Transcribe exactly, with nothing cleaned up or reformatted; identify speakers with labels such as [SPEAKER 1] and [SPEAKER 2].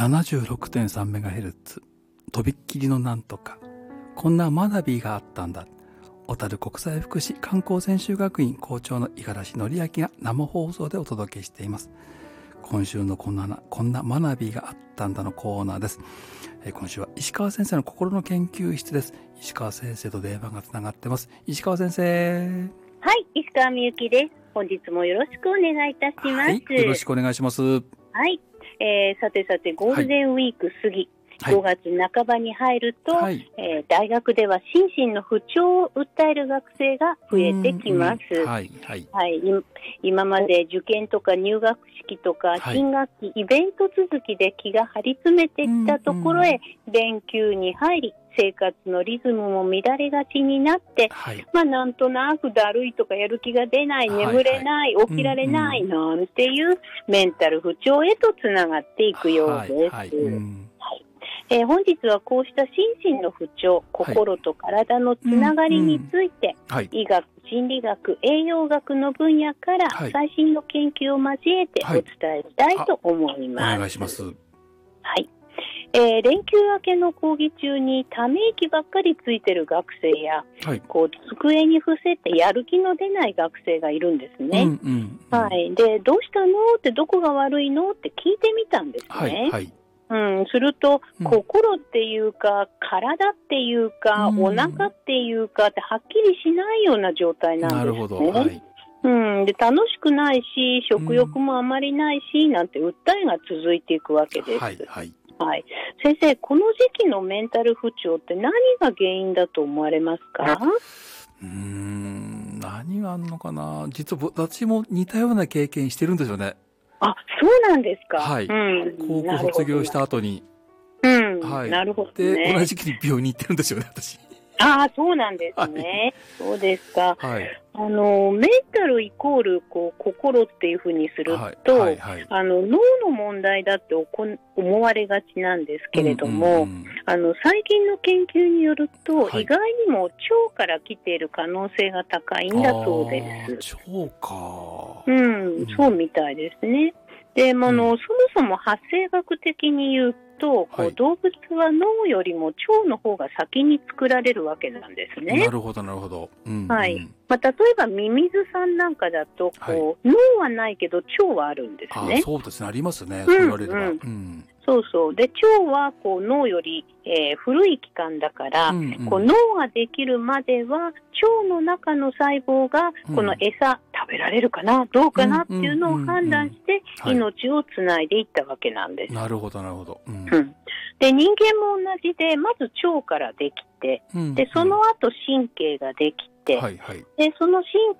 [SPEAKER 1] ななじゅうろくてんさんメガヘルツ、とびっきりのなんとか、こんな学びがあったんだ。小樽国際福祉観光専修学院校長の五十嵐則明が生放送でお届けしています。今週のこんな、こんな学びがあったんだのコーナーです。えー、今週は石川先生の心の研究室です。石川先生と電話がつながってます。石川先生。
[SPEAKER 2] はい、石川みゆきです。本日もよろしくお願いいたします。はい、
[SPEAKER 1] よろしくお願いします。は
[SPEAKER 2] い、えー、さてさてゴールデンウィーク過ぎ、はい、ごがつなかばに入ると、はい、えー、大学では心身の不調を訴える学生が増えてきます。はいはいはい、今まで受験とか入学式とか新学期、はい、イベント続きで気が張り詰めてきたところへ連休に入り、生活のリズムも乱れがちになって、はい、まあなんとなくだるいとかやる気が出ない、眠れない、はいはい、起きられない、うんうん、なんていうメンタル不調へとつながっていくようです。はいはい、うんえー、本日はこうした心身の不調、心と体のつながりについて、はいうんうん、医学、心理学、栄養学の分野から最新の研究を交えてお伝えしたいと思います。
[SPEAKER 1] はい、お願いします。
[SPEAKER 2] はい。えー、連休明けの講義中にため息ばっかりついてる学生や、はい、こう机に伏せてやる気の出ない学生がいるんですね。うんうんうん、はい。で、どうしたのってどこが悪いのって聞いてみたんですね。はいはいうん、すると、うん、心っていうか体っていうか、うん、お腹っていうかってはっきりしないような状態なんですね。なるほど、はいうん、で楽しくないし食欲もあまりないし、うん、なんて訴えが続いていくわけです。はいはいはい、先生、この時期のメンタル不調って何が原因だと思われますか？
[SPEAKER 1] うーん何があるのかな。実は私も似たような経験してるんですよね。
[SPEAKER 2] あ、そうなんですか。
[SPEAKER 1] はい。うん、高校卒業した後に。
[SPEAKER 2] うん、はい。なるほど、ね。
[SPEAKER 1] で、同じ時期に病院に行ってるんですよね、私。
[SPEAKER 2] ああ、そうなんですね。はい、そうですか。はい。あの、メンタルイコール、こう、心っていうふうにすると、はいはいはい、あの、脳の問題だっておこ思われがちなんですけれども、うんうんうん、あの、最近の研究によると、はい、意外にも腸から来ている可能性が高いんだそうです。
[SPEAKER 1] 腸か。
[SPEAKER 2] うん、そうみたいですね。で、まあの、うん、そもそも発生学的に言うと、こう動物は脳よりも腸の方が先に作られるわけなんですね。
[SPEAKER 1] なるほど、なるほど。うんうん、
[SPEAKER 2] はい。まあ、例えばミミズさんなんかだと、こう、はい、脳はないけど腸はあるんですね。
[SPEAKER 1] あ、そうですね。ありますね。そう言われれば。うんうん
[SPEAKER 2] うんそうそう。で、腸はこう脳より、えー、古い器官だから、うんうん、こう脳ができるまでは腸の中の細胞がこの餌、うん、食べられるかなどうかなっていうのを判断して命をつないでいったわけなんです。
[SPEAKER 1] なるほどなるほど。うん、
[SPEAKER 2] うんで人間も同じでまず腸からできて、うん、でその後神経ができて、はいはい、でその神